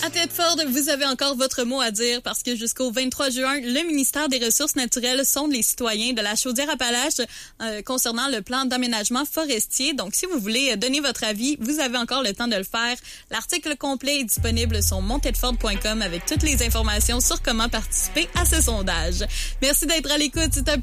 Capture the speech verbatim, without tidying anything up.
À Thetford, vous avez encore votre mot à dire parce que jusqu'au vingt-trois juin, le ministère des Ressources naturelles sonde les citoyens de la Chaudière-Appalaches euh, concernant le plan d'aménagement forestier. Donc, si vous voulez donner votre avis, vous avez encore le temps de le faire. L'article complet est disponible sur montedford point com avec toutes les informations sur comment participer à ce sondage. Merci d'être à l'écoute. C'est un